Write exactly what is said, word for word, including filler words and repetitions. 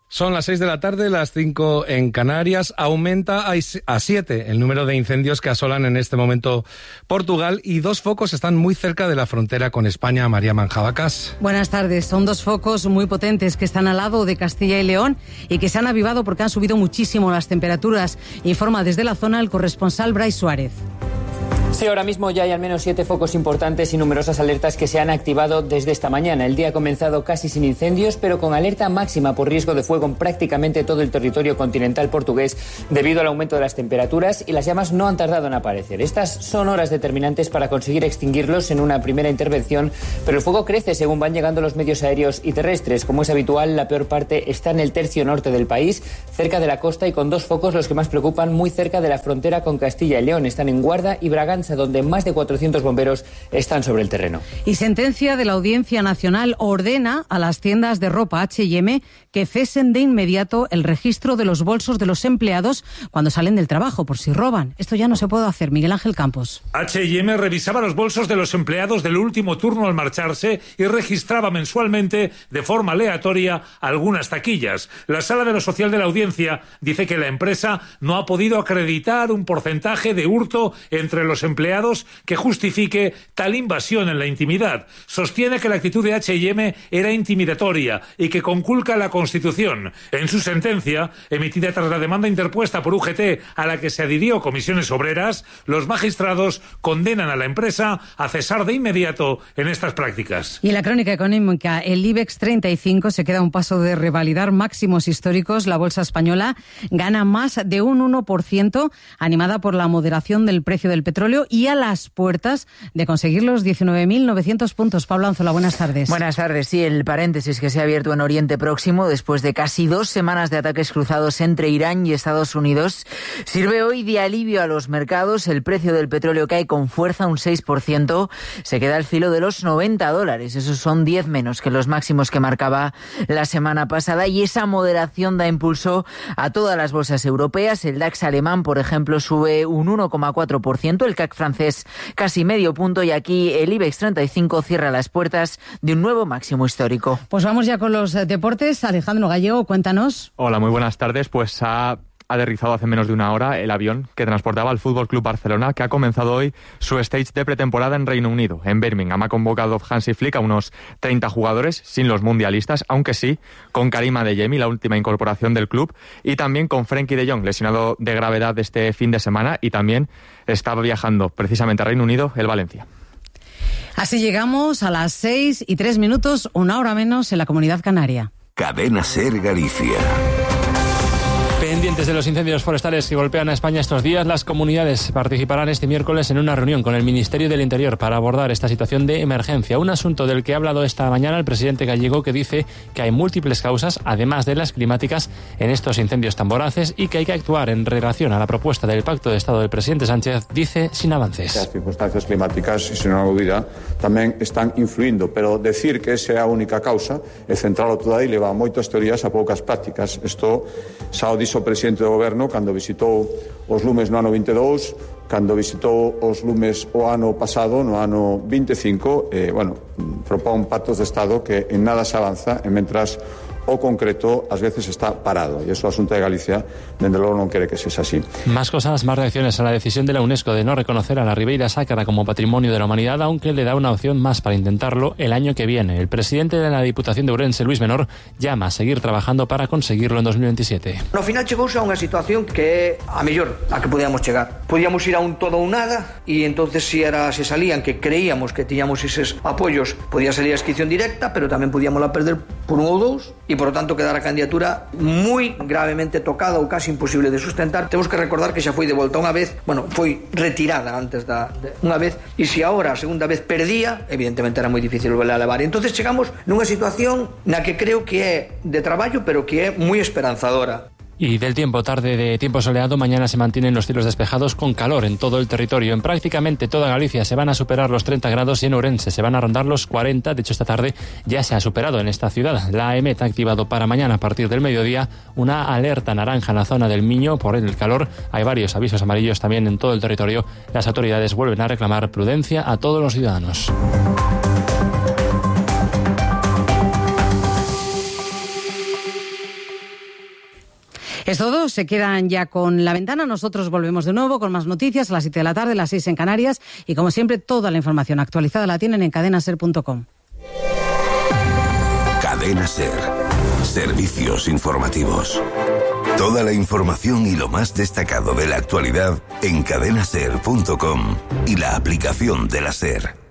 Son las seis de la tarde, las cinco en Canarias. Aumenta a siete el número de incendios que asolan en este momento Portugal y dos focos están muy cerca de la frontera con España. María Manjabacas. Buenas tardes. Son dos focos muy potentes que están al lado de Castilla y León y que se han avivado porque han subido muchísimo las temperaturas. Informa desde la zona el corresponsal Brais Suárez. Sí, ahora mismo ya hay al menos siete focos importantes y numerosas alertas que se han activado desde esta mañana. El día ha comenzado casi sin incendios, pero con alerta máxima por riesgo de fuego en prácticamente todo el territorio continental portugués debido al aumento de las temperaturas, y las llamas no han tardado en aparecer. Estas son horas determinantes para conseguir extinguirlos en una primera intervención, pero el fuego crece según van llegando los medios aéreos y terrestres. Como es habitual, la peor parte está en el tercio norte del país, cerca de la costa, y con dos focos, los que más preocupan, muy cerca de la frontera con Castilla y León. Están en Guarda y Braganza, donde más de cuatrocientos bomberos están sobre el terreno. Y sentencia de la Audiencia Nacional ordena a las tiendas de ropa H y M que cesen de inmediato el registro de los bolsos de los empleados cuando salen del trabajo, por si roban. Esto ya no se puede hacer. Miguel Ángel Campos. H y M revisaba los bolsos de los empleados del último turno al marcharse y registraba mensualmente de forma aleatoria algunas taquillas. La Sala de lo Social de la Audiencia dice que la empresa no ha podido acreditar un porcentaje de hurto entre los empleados que justifique tal invasión en la intimidad. Sostiene que la actitud de H y M era intimidatoria y que conculca la Constitución. En su sentencia, emitida tras la demanda interpuesta por U G T a la que se adhirió Comisiones Obreras, los magistrados condenan a la empresa a cesar de inmediato en estas prácticas. Y en la crónica económica, el IBEX treinta y cinco se queda a un paso de revalidar máximos históricos. La bolsa española gana más de un uno por ciento, animada por la moderación del precio del petróleo y a las puertas de conseguir los diecinueve mil novecientos puntos. Pablo Anzola, buenas tardes. Buenas tardes. Sí, el paréntesis que se ha abierto en Oriente Próximo después de casi dos semanas de ataques cruzados entre Irán y Estados Unidos sirve hoy de alivio a los mercados. El precio del petróleo cae con fuerza un seis por ciento. Se queda al filo de los noventa dólares. Esos son diez menos que los máximos que marcaba la semana pasada, y esa moderación da impulso a todas las bolsas europeas. El DAX alemán, por ejemplo, sube un uno coma cuatro por ciento. El C A C francés casi medio punto, y aquí el IBEX treinta y cinco cierra las puertas de un nuevo máximo histórico. Pues vamos ya con los deportes. Alejandro Gallego, cuéntanos. Hola, muy buenas tardes. Pues ha aterrizado hace menos de una hora el avión que transportaba al F C Barcelona, que ha comenzado hoy su stage de pretemporada en Reino Unido, en Birmingham. Ha convocado Hansi Flick a unos treinta jugadores, sin los mundialistas, aunque sí con Karim Adeyemi, la última incorporación del club, y también con Frenkie de Jong, lesionado de gravedad este fin de semana, y también estaba viajando precisamente a Reino Unido el Valencia. Así llegamos a las seis y tres minutos, una hora menos en la Comunidad Canaria. Cadena SER Galicia. Pendientes de los incendios forestales que golpean a España estos días, las comunidades participarán este miércoles en una reunión con el Ministerio del Interior para abordar esta situación de emergencia. Un asunto del que ha hablado esta mañana el presidente gallego, que dice que hay múltiples causas, además de las climáticas, en estos incendios tan voraces, y que hay que actuar en relación a la propuesta del Pacto de Estado del presidente Sánchez, dice, sin avances. Las circunstancias climáticas, y sin una dúvida, tamén están influindo, pero decir que esa é a única causa é centralo todo aí, leva moitas teorías a poucas prácticas. Isto xa o dixo o presidente do goberno cando visitou os lumes no ano vinte e dous, cando visitou os lumes o ano pasado, no ano vinte e cinco, eh, bueno, propón pactos de Estado que en nada se avanza, e mentras o concreto ás veces está parado, e iso a Xunta de Galicia dende logo non quere que sexa así. Más cosas, más reacciones a la decisión de la UNESCO de no reconocer a la Ribeira Sacra como patrimonio de la humanidad, aunque le da una opción más para intentarlo el año que viene. El presidente de la Diputación de Ourense, Luis Menor, llama a seguir trabajando para conseguirlo en dos mil veintisiete. No final chegouse a unha situación que é a mellor a que podíamos chegar. Podíamos ir a un todo ou nada, e entonces si era se salían que creíamos que tiñamos eses apoios, podía salir a inscripción directa, pero tamén podíamos la perder por un ou dous, e por lo tanto quedar a candidatura moi gravemente tocada ou casi imposible de sustentar. Temos que recordar que xa foi de volta unha vez, bueno, foi retirada antes da de, unha vez, e se agora a segunda vez perdía, evidentemente era moi difícil volver a levar. Entonces chegamos nunha situación na que creo que é de traballo, pero que é moi esperanzadora. Y del tiempo, tarde de tiempo soleado, mañana se mantienen los cielos despejados con calor en todo el territorio. En prácticamente toda Galicia se van a superar los treinta grados y en Ourense se van a rondar los cuarenta. De hecho, esta tarde ya se ha superado en esta ciudad. La A E M E T ha activado para mañana a partir del mediodía una alerta naranja en la zona del Miño por el calor. Hay varios avisos amarillos también en todo el territorio. Las autoridades vuelven a reclamar prudencia a todos los ciudadanos. Es todo, se quedan ya con La Ventana. Nosotros volvemos de nuevo con más noticias a las siete de la tarde, a las seis en Canarias. Y como siempre, toda la información actualizada la tienen en cadena ser punto com. Cadena Ser. Servicios informativos. Toda la información y lo más destacado de la actualidad en cadena ser punto com y la aplicación de la SER.